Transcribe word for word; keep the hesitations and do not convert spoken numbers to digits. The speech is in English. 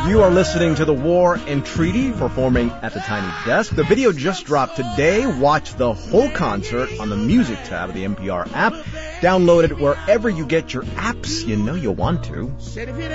You are listening to The War and Treaty, performing at the Tiny Desk. The video just dropped today. Watch the whole concert on the Music tab of the N P R app. Download it wherever you get your apps. You know you'll want to.